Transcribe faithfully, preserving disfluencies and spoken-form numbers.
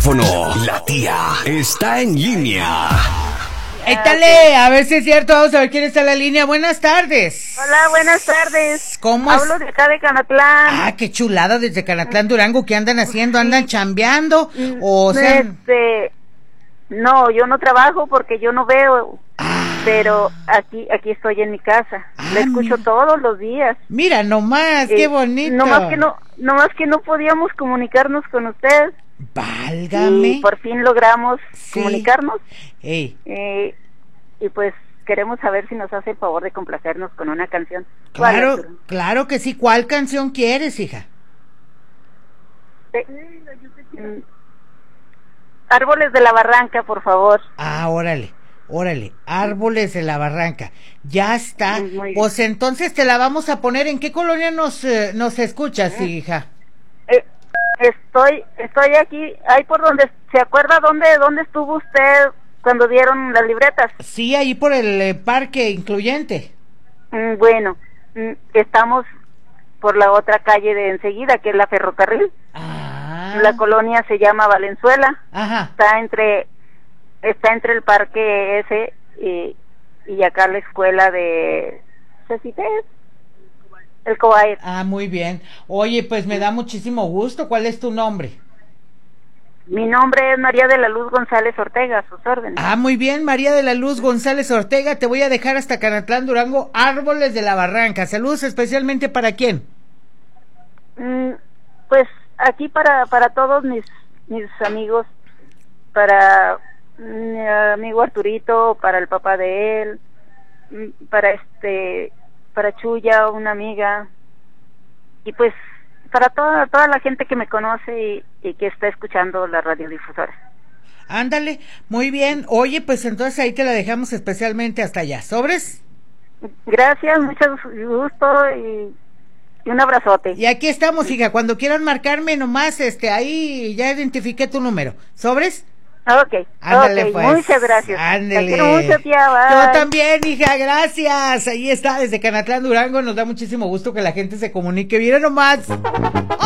teléfono. La tía está en línea. Étale, a ver si es cierto, vamos a ver quién está en la línea. Buenas tardes. Hola, buenas tardes. ¿Cómo es? Hablo de acá de Canatlán. Ah, qué chulada desde Canatlán, Durango. ¿Qué andan haciendo? ¿Andan chambeando? O sea... Este, no, yo no trabajo porque yo no veo, Ah. pero aquí aquí estoy en mi casa. Ah, La escucho mira. todos los días. Mira, nomás, qué Eh, bonito. Nomás que no, nomás que no podíamos comunicarnos con usted. Válgame. Y por fin logramos Sí. comunicarnos. Ey, Eh, y pues queremos saber si nos hace el favor de complacernos con una canción. ¿Cuál, claro, Arturo? claro que sí. ¿Cuál canción quieres, hija? Eh, mm, Árboles de la Barranca, por favor. Ah, órale, órale. Árboles de la Barranca. Ya está. Muy bien. Pues entonces te la vamos a poner. ¿En qué colonia nos, eh, nos escuchas, hija? Eh, estoy estoy aquí, ahí por donde, ¿se acuerda dónde dónde estuvo usted cuando dieron las libretas? Sí, ahí por el eh, parque incluyente. Mm, bueno, mm, estamos por la otra calle de enseguida, que es la Ferrocarril. Ah. La colonia se llama Valenzuela. Ajá. Está entre está entre el parque ese y, y acá la escuela de Cecité, el Cobaet. Ah, muy bien. Oye, pues me da muchísimo gusto. ¿Cuál es tu nombre? Mi nombre es María de la Luz González Ortega, a sus órdenes. Ah, muy bien, María de la Luz González Ortega. Te voy a dejar hasta Canatlán, Durango, Árboles de la Barranca. Saludos especialmente para quién. Mm, pues aquí para para todos mis mis amigos, para mi amigo Arturito, para el papá de él, mm, para este para Chuya, una amiga, y pues para toda toda la gente que me conoce y, y que está escuchando la radiodifusora. Ándale, muy bien. Oye, pues entonces ahí te la dejamos especialmente hasta allá. ¿Sobres? Gracias, mucho gusto y, y un abrazote. Y aquí estamos, hija. Cuando quieran marcarme nomás, este, ahí ya identifiqué tu número. ¿Sobres? Ok, Ándale, okay, pues. muchas gracias. Ándale. Te quiero mucho, tía, bye. Yo también, hija, gracias. Ahí está, desde Canatlán, Durango. Nos da muchísimo gusto que la gente se comunique. Mira nomás.